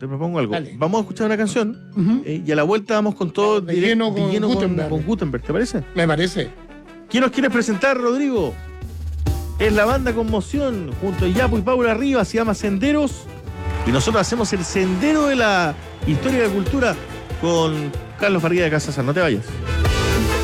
te propongo algo. Dale. Vamos a escuchar una canción Ujú. y a la vuelta vamos con todo De lleno con Gutenberg. con Gutenberg, ¿te parece? Me parece. ¿Quién nos quieres presentar, Rodrigo? Es la banda Conmoción, junto a Yapo y Paula Rivas, se llama Senderos. Y nosotros hacemos el sendero de la historia y la cultura con Carlos Barriga de Casasar. No te vayas.